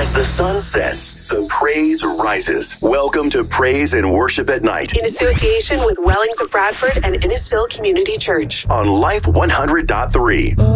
As the sun sets, the praise rises. Welcome to Praise and Worship at Night. In association with Wellings of Bradford and Innisfil Community Church. On Life 100.3.